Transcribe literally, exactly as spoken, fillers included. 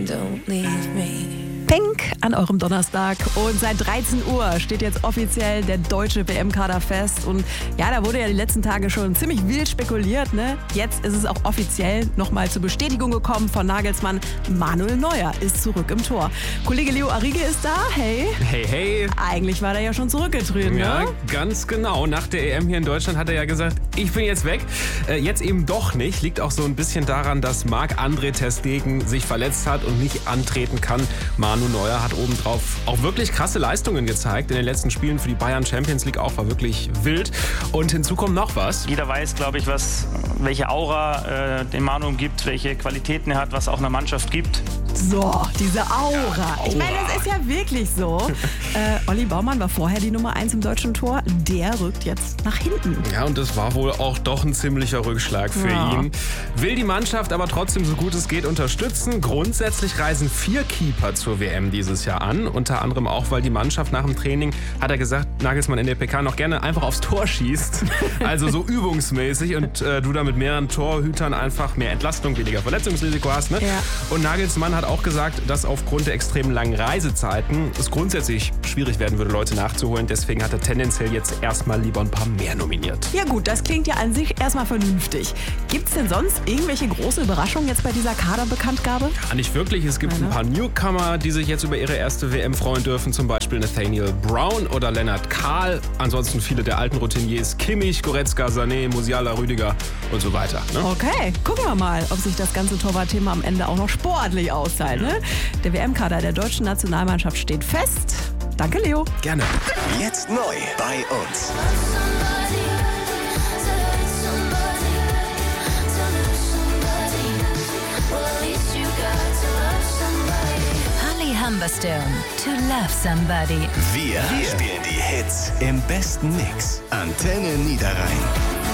Don't leave me. Pink an eurem Donnerstag und seit dreizehn Uhr steht jetzt offiziell der deutsche W M-Kader fest und ja, da wurde ja die letzten Tage schon ziemlich wild spekuliert, ne? Jetzt ist es auch offiziell nochmal zur Bestätigung gekommen von Nagelsmann, Manuel Neuer ist zurück im Tor. Kollege Leo Arrige ist da, hey. Hey, hey. Eigentlich war der ja schon zurückgetreten, Ja, ne? ganz genau. Nach der E M hier in Deutschland hat er ja gesagt, ich bin jetzt weg. Äh, jetzt eben doch nicht. Liegt auch so ein bisschen daran, dass Marc-André ter Stegen sich verletzt hat und nicht antreten kann. Manu Neuer hat obendrauf auch wirklich krasse Leistungen gezeigt. In den letzten Spielen für die Bayern Champions League auch war wirklich wild. Und hinzu kommt noch was. Jeder weiß, glaube ich, was, welche Aura äh, dem Manu gibt, welche Qualitäten er hat, was auch einer Mannschaft gibt. So, diese Aura. Ja, Aura. Ich meine, das ist ja wirklich so. äh, Olli Baumann war vorher die Nummer eins im deutschen Tor. Der rückt jetzt nach hinten. Ja, und das war wohl auch doch ein ziemlicher Rückschlag für Ja. ihn. Will die Mannschaft aber trotzdem so gut es geht unterstützen. Grundsätzlich reisen vier Keeper zur W M dieses Jahr an. Unter anderem auch, weil die Mannschaft nach dem Training, hat er gesagt, Nagelsmann in der P K noch gerne einfach aufs Tor schießt. Also so übungsmäßig und äh, du da mit mehreren Torhütern einfach mehr Entlastung, weniger Verletzungsrisiko hast. Ne? Ja. Und Nagelsmann hat auch gesagt, dass aufgrund der extrem langen Reisezeiten es grundsätzlich schwierig werden würde, Leute nachzuholen. Deswegen hat er tendenziell jetzt erstmal lieber ein paar mehr nominiert. Ja gut, das klingt ja an sich erstmal vernünftig. Gibt es denn sonst irgendwelche große Überraschungen jetzt bei dieser Kaderbekanntgabe? Ja, nicht wirklich. Es gibt Nein, ne? ein paar Newcomer, die sich jetzt über ihre erste W M freuen dürfen. Zum Beispiel Nathaniel Brown oder Lennart Kahl. Ansonsten viele der alten Routiniers Kimmich, Goretzka, Sané, Musiala, Rüdiger und so weiter. Ne? Okay, gucken wir mal, ob sich das ganze Torwartthema am Ende auch noch sportlich auszahlt. Ne? Der W M-Kader der deutschen Nationalmannschaft steht fest. Danke, Leo. Gerne. Jetzt neu bei uns. Holly Humberstone, To Love Somebody. Wir, Wir spielen die Hits im besten Mix. Antenne Niederrhein.